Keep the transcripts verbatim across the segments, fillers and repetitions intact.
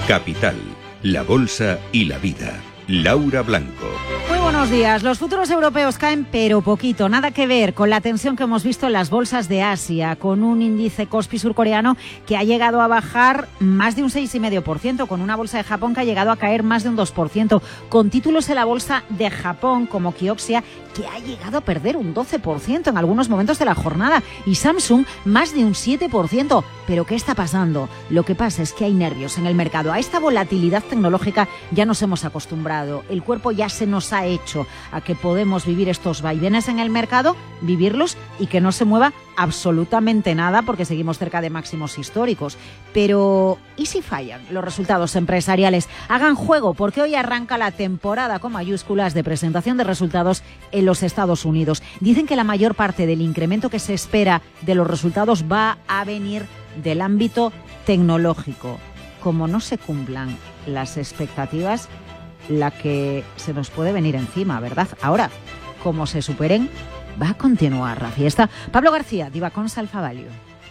Capital, la bolsa y la vida. Laura Blanco. Muy buenos días. Los futuros europeos caen, pero poquito. Nada que ver con la tensión que hemos visto en las bolsas de Asia, con un índice Kospi surcoreano que ha llegado a bajar más de un seis coma cinco por ciento, con una bolsa de Japón que ha llegado a caer más de un dos por ciento, con títulos en la bolsa de Japón como Kioxia, que ha llegado a perder un doce por ciento en algunos momentos de la jornada, y Samsung más de un siete por ciento. ¿Pero qué está pasando? Lo que pasa es que hay nervios en el mercado. A esta volatilidad tecnológica ya nos hemos acostumbrado. El cuerpo ya se nos ha hecho a que podemos vivir estos vaivenes en el mercado, vivirlos y que no se mueva absolutamente nada porque seguimos cerca de máximos históricos. Pero ¿y si fallan los resultados empresariales? Hagan juego, porque hoy arranca la temporada con mayúsculas de presentación de resultados en los Estados Unidos. Dicen que la mayor parte del incremento que se espera de los resultados va a venir del ámbito tecnológico. Como no se cumplan las expectativas, la que se nos puede venir encima, ¿verdad? Ahora, como se superen, va a continuar la fiesta. Pablo García, Divacons Alfa Value.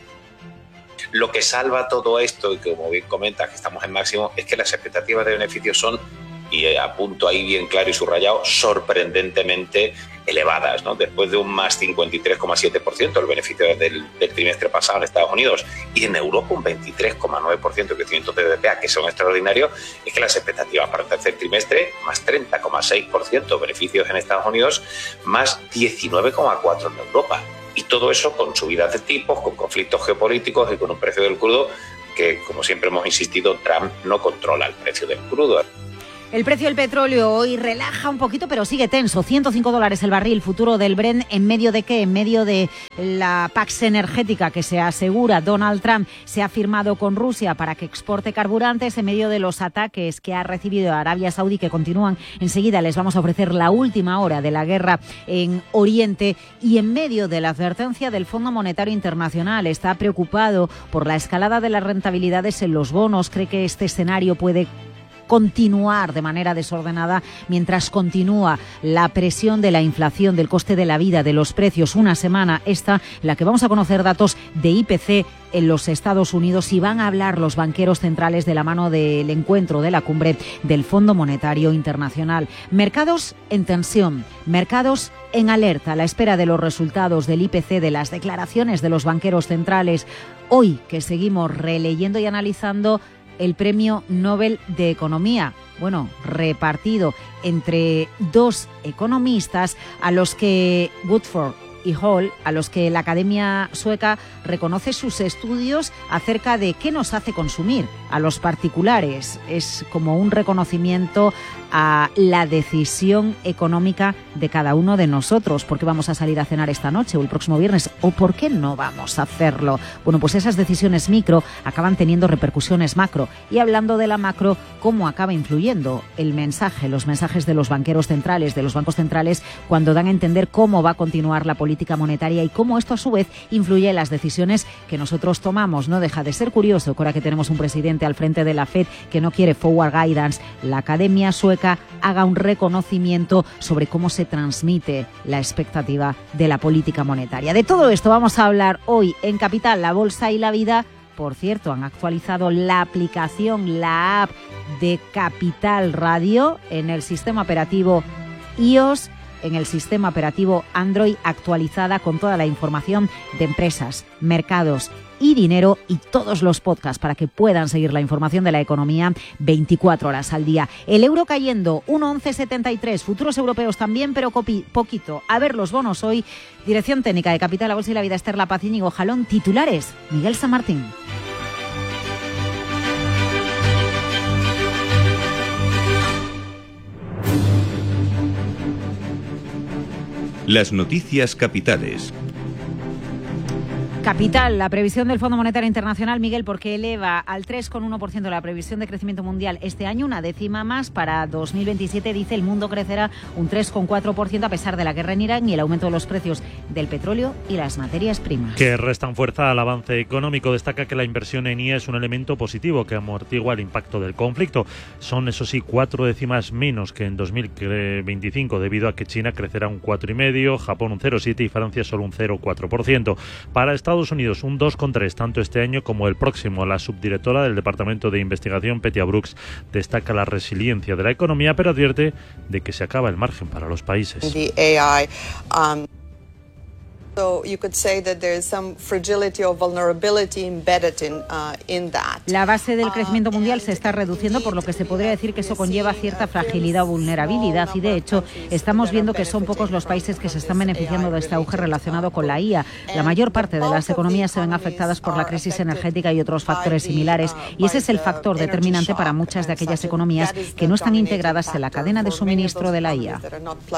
Lo que salva todo esto, y como bien comenta que estamos en máximo, es que las expectativas de beneficios son, y apunto ahí bien claro y subrayado, sorprendentemente elevadas, ¿no? Después de un más cincuenta y tres coma siete por ciento el beneficio del, del trimestre pasado en Estados Unidos y en Europa un veintitrés coma nueve por ciento de crecimiento de B P A, que son extraordinarios, es que las expectativas para el tercer trimestre más treinta coma seis por ciento beneficios en Estados Unidos, más diecinueve coma cuatro por ciento en Europa. Y todo eso con subidas de tipos, con conflictos geopolíticos y con un precio del crudo que, como siempre hemos insistido, Trump no controla el precio del crudo. El precio del petróleo hoy relaja un poquito, pero sigue tenso. ciento cinco dólares el barril futuro del Brent. ¿En medio de qué? En medio de la Pax energética que se asegura Donald Trump se ha firmado con Rusia para que exporte carburantes, en medio de los ataques que ha recibido Arabia Saudí, que continúan. Enseguida les vamos a ofrecer la última hora de la guerra en Oriente, y en medio de la advertencia del Fondo Monetario Internacional. Está preocupado por la escalada de las rentabilidades en los bonos. Cree que este escenario puede continuar de manera desordenada mientras continúa la presión de la inflación, del coste de la vida, de los precios. Una semana esta en la que vamos a conocer datos de I P C en los Estados Unidos, y van a hablar los banqueros centrales de la mano del encuentro de la cumbre del Fondo Monetario Internacional. Mercados en tensión, mercados en alerta a la espera de los resultados del I P C, de las declaraciones de los banqueros centrales. Hoy que seguimos releyendo y analizando el Premio Nobel de Economía, bueno, repartido entre dos economistas a los que Woodford y Hall, a los que la Academia Sueca reconoce sus estudios acerca de qué nos hace consumir a los particulares. Es como un reconocimiento a la decisión económica de cada uno de nosotros. ¿Por qué vamos a salir a cenar esta noche o el próximo viernes? ¿O por qué no vamos a hacerlo? Bueno, pues esas decisiones micro acaban teniendo repercusiones macro. Y hablando de la macro, ¿cómo acaba influyendo el mensaje, los mensajes de los banqueros centrales, de los bancos centrales, cuando dan a entender cómo va a continuar la política monetaria y cómo esto a su vez influye en las decisiones que nosotros tomamos? No deja de ser curioso que ahora que tenemos un presidente al frente de la Fed que no quiere forward guidance, la Academia Sueca haga un reconocimiento sobre cómo se transmite la expectativa de la política monetaria. De todo esto vamos a hablar hoy en Capital, la Bolsa y la Vida. Por cierto, han actualizado la aplicación, la app de Capital Radio en el sistema operativo iOS, en el sistema operativo Android, actualizada con toda la información de empresas, mercados y dinero, y todos los podcasts para que puedan seguir la información de la economía veinticuatro horas al día. El euro cayendo uno coma once setenta y tres, futuros europeos también, pero copi, poquito. A ver los bonos hoy. Dirección técnica de Capital, la Bolsa y la Vida, Esther La Paz, Íñigo Jalón. Titulares, Miguel San Martín. Las noticias capitales. Capital, la previsión del Fondo Monetario Internacional, Miguel, porque eleva al tres coma uno por ciento la previsión de crecimiento mundial este año, una décima más. Para dos mil veintisiete dice el mundo crecerá un tres coma cuatro por ciento a pesar de la guerra en Irán y el aumento de los precios del petróleo y las materias primas. Que restan fuerza al avance económico. Destaca que la inversión en I A es un elemento positivo que amortigua el impacto del conflicto. Son, eso sí, cuatro décimas menos que en dos mil veinticinco, debido a que China crecerá un cuatro coma cinco por ciento, Japón un cero coma siete por ciento y Francia solo un cero coma cuatro por ciento. Para Estados Estados Unidos un dos coma tres, tanto este año como el próximo. La subdirectora del Departamento de Investigación, Petia Brooks, destaca la resiliencia de la economía, pero advierte de que se acaba el margen para los países. The A I, um... So you could say that there is some fragility or vulnerability embedded in, uh, in that. La base del crecimiento mundial se está reduciendo, por lo que se podría decir que eso conlleva cierta fragilidad o vulnerabilidad, y de hecho estamos viendo que son pocos los países que se están beneficiando de este auge relacionado con la I A. La mayor parte de las economías se ven afectadas por la crisis energética y otros factores similares, y ese es el factor determinante para muchas de aquellas economías que no están integradas en la cadena de suministro de la I A.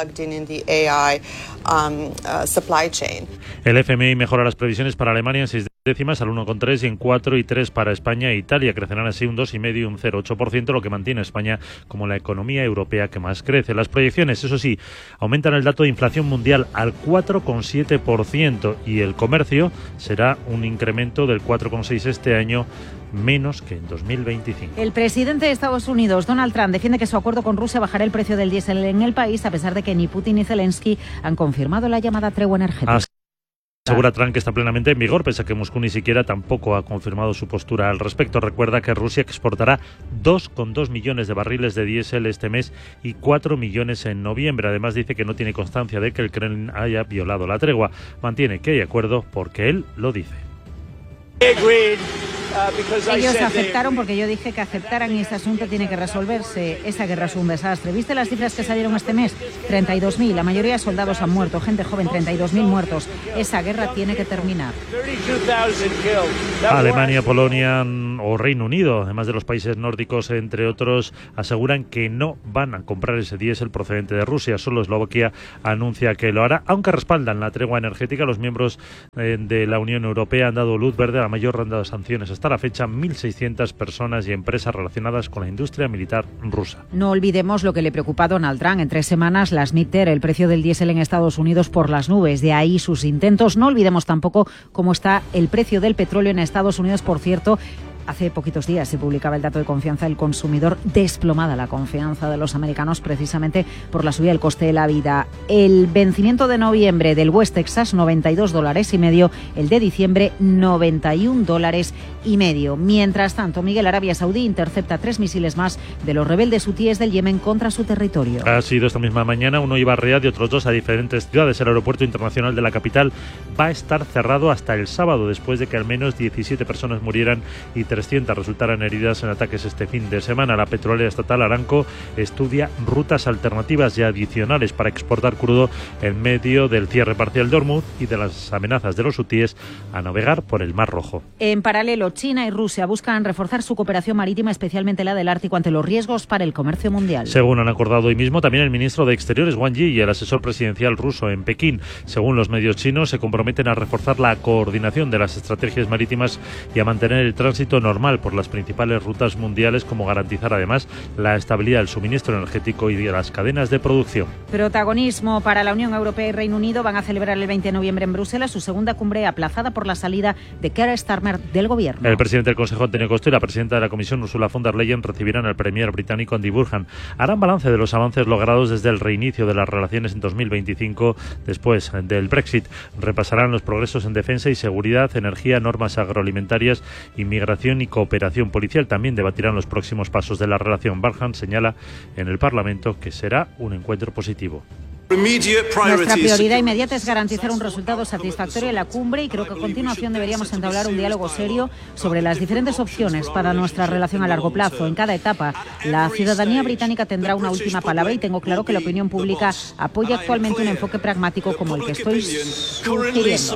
El F M I mejora las previsiones para Alemania en seis décimas al uno coma tres y en cuatro y tres para España e Italia. Crecerán así un dos coma cinco y un cero coma ocho por ciento, lo que mantiene a España como la economía europea que más crece. Las proyecciones, eso sí, aumentan el dato de inflación mundial al cuatro coma siete por ciento y el comercio será un incremento del cuatro coma seis por ciento este año, menos que en dos mil veinticinco. El presidente de Estados Unidos, Donald Trump, defiende que su acuerdo con Rusia bajará el precio del diésel en el país, a pesar de que ni Putin ni Zelensky han confirmado la llamada tregua energética. As Asegura Trump que está plenamente en vigor, pese a que Moscú ni siquiera tampoco ha confirmado su postura al respecto. Recuerda que Rusia exportará dos coma dos millones de barriles de diésel este mes y cuatro millones en noviembre. Además, dice que no tiene constancia de que el Kremlin haya violado la tregua. Mantiene que hay acuerdo porque él lo dice. Ellos aceptaron porque yo dije que aceptaran y este asunto tiene que resolverse. Esa guerra es un desastre. ¿Viste las cifras que salieron este mes? treinta y dos mil. La mayoría de soldados han muerto, gente joven, treinta y dos mil muertos. Esa guerra tiene que terminar. Alemania, Polonia o Reino Unido, además de los países nórdicos, entre otros, aseguran que no van a comprar ese diésel procedente de Rusia. Solo Eslovaquia anuncia que lo hará, aunque respaldan la tregua energética. Los miembros eh, de la Unión Europea han dado luz verde a la mayor ronda de sanciones hasta la fecha, mil seiscientas personas y empresas relacionadas con la industria militar rusa. No olvidemos lo que le preocupa a Donald Trump. En tres semanas, las MIDTER, el precio del diésel en Estados Unidos por las nubes. De ahí sus intentos. No olvidemos tampoco cómo está el precio del petróleo en Estados Unidos, por cierto. Hace poquitos días se publicaba el dato de confianza del consumidor, desplomada la confianza de los americanos precisamente por la subida del coste de la vida. El vencimiento de noviembre del West Texas, noventa y dos dólares y medio, el de diciembre, noventa y un dólares y medio. Mientras tanto, Miguel, Arabia Saudí intercepta tres misiles más de los rebeldes hutíes del Yemen contra su territorio. Ha sido esta misma mañana, uno iba a Riad y otros dos a diferentes ciudades. El aeropuerto internacional de la capital va a estar cerrado hasta el sábado, después de que al menos diecisiete personas murieran y trescientas resultaran heridas en ataques este fin de semana. La petrolera estatal Aramco estudia rutas alternativas y adicionales para exportar crudo en medio del cierre parcial de Hormuz y de las amenazas de los hutíes a navegar por el Mar Rojo. En paralelo, China y Rusia buscan reforzar su cooperación marítima, especialmente la del Ártico, ante los riesgos para el comercio mundial. Según han acordado hoy mismo también el ministro de Exteriores Wang Yi y el asesor presidencial ruso en Pekín. Según los medios chinos, se comprometen a reforzar la coordinación de las estrategias marítimas y a mantener el tránsito normal por las principales rutas mundiales, como garantizar además la estabilidad del suministro energético y de las cadenas de producción. Protagonismo para la Unión Europea y Reino Unido. Van a celebrar el veinte de noviembre en Bruselas su segunda cumbre, aplazada por la salida de Keir Starmer del gobierno. El presidente del Consejo, Antonio Costa, y la presidenta de la Comisión, Ursula von der Leyen, recibirán al premier británico Andy Burnham. Harán balance de los avances logrados desde el reinicio de las relaciones en dos mil veinticinco después del Brexit. Repasarán los progresos en defensa y seguridad, energía, normas agroalimentarias, inmigración y cooperación policial. También debatirán los próximos pasos de la relación. Burnham señala en el Parlamento que será un encuentro positivo. Nuestra prioridad inmediata es garantizar un resultado satisfactorio en la cumbre y creo que a continuación deberíamos entablar un diálogo serio sobre las diferentes opciones para nuestra relación a largo plazo. En cada etapa, la ciudadanía británica tendrá una última palabra y tengo claro que la opinión pública apoya actualmente un enfoque pragmático como el que estoy sugiriendo.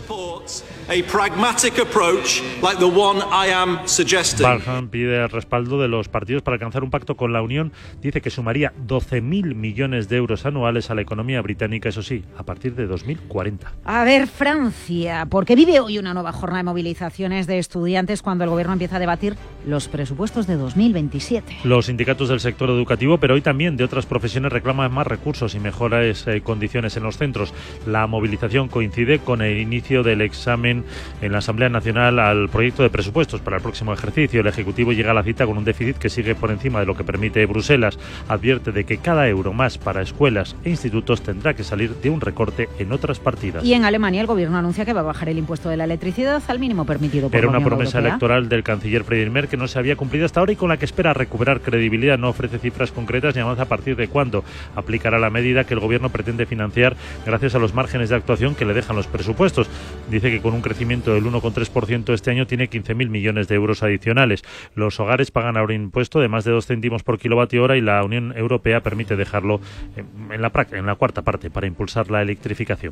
Burnham pide el respaldo de los partidos para alcanzar un pacto con la Unión. Dice que sumaría doce mil millones de euros anuales a la economía británica, eso sí, a partir de dos mil cuarenta. A ver, Francia, porque vive hoy una nueva jornada de movilizaciones de estudiantes cuando el gobierno empieza a debatir los presupuestos de dos mil veintisiete. Los sindicatos del sector educativo, pero hoy también de otras profesiones, reclaman más recursos y mejores eh, condiciones en los centros. La movilización coincide con el inicio del examen en la Asamblea Nacional al proyecto de presupuestos para el próximo ejercicio. El Ejecutivo llega a la cita con un déficit que sigue por encima de lo que permite Bruselas. Advierte de que cada euro más para escuelas e institutos tendrá que salir de un recorte en otras partidas. Y en Alemania el gobierno anuncia que va a bajar el impuesto de la electricidad al mínimo permitido por Era la una Unión promesa Europea. electoral del canciller Friedrich Merz que no se había cumplido hasta ahora y con la que espera recuperar credibilidad. No ofrece cifras concretas ni avanza a partir de cuándo aplicará la medida que el gobierno pretende financiar gracias a los márgenes de actuación que le dejan los presupuestos. Dice que con un crecimiento del uno coma tres por ciento este año tiene quince mil millones de euros adicionales. Los hogares pagan ahora un impuesto de más de dos céntimos por kilovatio hora y la Unión Europea permite dejarlo en la, en la cuarta parte para impulsar la electrificación.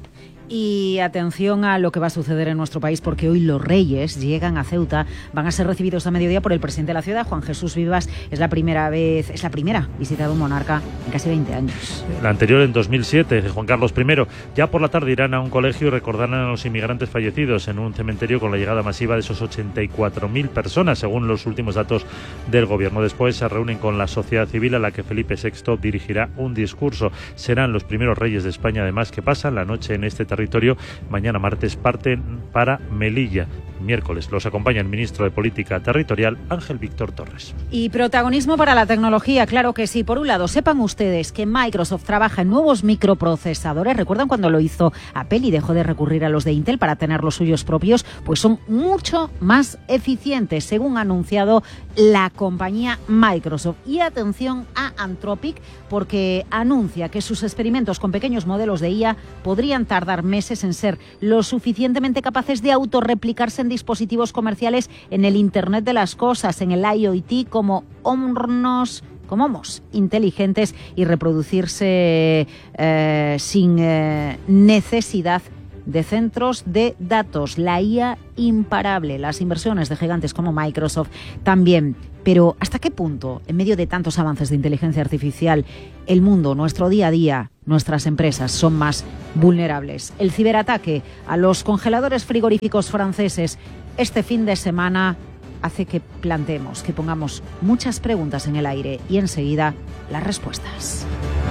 Y atención a lo que va a suceder en nuestro país, porque hoy los Reyes llegan a Ceuta, van a ser recibidos a mediodía por el presidente de la ciudad, Juan Jesús Vivas. Es la primera vez, es la primera visita de un monarca en casi veinte años. La anterior en dos mil siete, de Juan Carlos primero. Ya por la tarde irán a un colegio y recordarán a los inmigrantes fallecidos en un cementerio con la llegada masiva de esos ochenta y cuatro mil personas, según los últimos datos del gobierno. Después se reúnen con la sociedad civil a la que Felipe sexto dirigirá un discurso. Serán los primeros reyes de España, además, que pasan la noche en este territorio. Mañana martes parten para Melilla. Miércoles los acompaña el ministro de Política Territorial, Ángel Víctor Torres. Y protagonismo para la tecnología, claro que sí. Por un lado, sepan ustedes que Microsoft trabaja en nuevos microprocesadores. ¿Recuerdan cuando lo hizo Apple y dejó de recurrir a los de Intel para tener los suyos propios? Pues son mucho más eficientes, según ha anunciado la compañía Microsoft. Y atención a Anthropic, porque anuncia que sus experimentos con pequeños modelos de I A podrían tardar meses en ser lo suficientemente capaces de autorreplicarse en dispositivos comerciales en el Internet de las Cosas, en el IoT, como hornos, como homos inteligentes y reproducirse eh, sin eh, necesidad de centros de datos. La I A imparable, las inversiones de gigantes como Microsoft también. Pero ¿hasta qué punto, en medio de tantos avances de inteligencia artificial, el mundo, nuestro día a día, nuestras empresas son más vulnerables? El ciberataque a los congeladores frigoríficos franceses este fin de semana hace que planteemos, que pongamos muchas preguntas en el aire y enseguida las respuestas.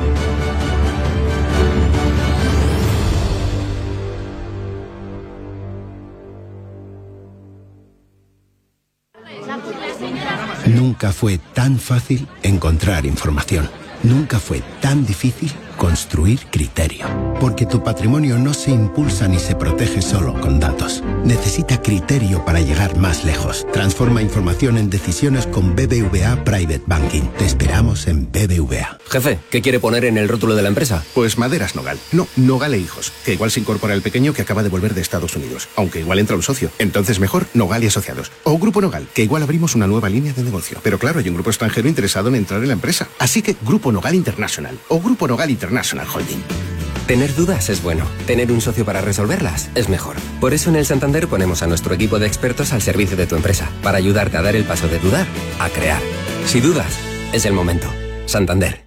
Nunca fue tan fácil encontrar información. Nunca fue tan difícil construir criterio. Porque tu patrimonio no se impulsa ni se protege solo con datos. Necesita criterio para llegar más lejos. Transforma información en decisiones con B B V A Private Banking. Te esperamos en B B V A. Jefe, ¿qué quiere poner en el rótulo de la empresa? Pues Maderas Nogal. No, Nogal e Hijos. Que igual se incorpora el pequeño que acaba de volver de Estados Unidos. Aunque igual entra un socio. Entonces mejor Nogal y Asociados. O Grupo Nogal, que igual abrimos una nueva línea de negocio. Pero claro, hay un grupo extranjero interesado en entrar en la empresa. Así que Grupo Nogal International. O Grupo Nogal International Holding. Tener dudas es bueno. Tener un socio para resolverlas es mejor. Por eso en el Santander ponemos a nuestro equipo de expertos al servicio de tu empresa, para ayudarte a dar el paso de dudar a crear. Si dudas, es el momento. Santander.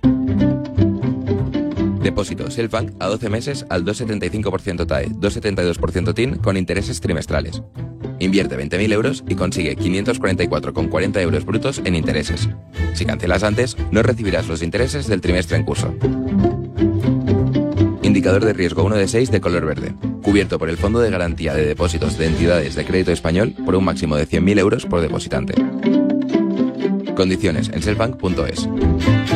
Depósito Selfbank a doce meses al dos coma setenta y cinco por ciento T A E, dos coma setenta y dos por ciento T I N con intereses trimestrales. Invierte veinte mil euros y consigue quinientos cuarenta y cuatro coma cuarenta euros brutos en intereses. Si cancelas antes, no recibirás los intereses del trimestre en curso. Indicador de riesgo uno de seis de color verde. Cubierto por el Fondo de Garantía de Depósitos de Entidades de Crédito Español por un máximo de cien mil euros por depositante. Condiciones en selfbank punto es.